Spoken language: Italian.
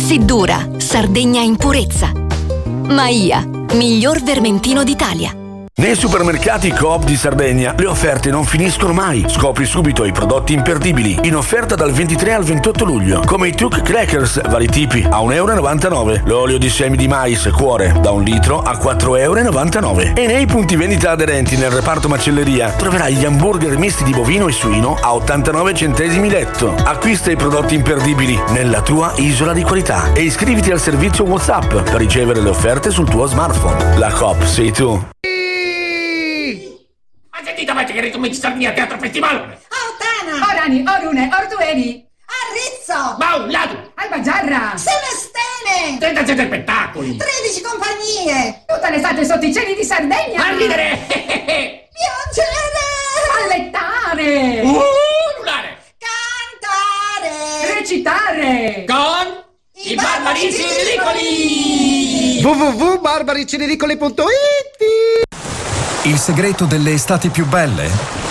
Siddura, Sardegna in purezza. Maia, miglior vermentino d'Italia. Nei supermercati Coop di Sardegna le offerte non finiscono mai. Scopri subito i prodotti imperdibili in offerta dal 23 al 28 luglio, come i Tuc Crackers vari tipi a 1,99 €, l'olio di semi di mais Cuore da 1 litro a 4,99 €. E nei punti vendita aderenti nel reparto macelleria troverai gli hamburger misti di bovino e suino a 89 centesimi letto. Acquista i prodotti imperdibili nella tua isola di qualità e iscriviti al servizio WhatsApp per ricevere le offerte sul tuo smartphone. La Coop sei tu. Ma sentite, avete che ricominci Sardegna Teatro Festival? Otana! Orani, Orune, Ortueni! Arrizzo! Baulato! Albagiarra! Semestene! 37 spettacoli! 13 compagnie! Tutta l'estate sotto i cieli di Sardegna! A ridere! Piangere! Allettare! Ululare! Cantare! Recitare! Con i Barbarici Ridicoli! www.barbariciniricoli.it. Il segreto delle estati più belle?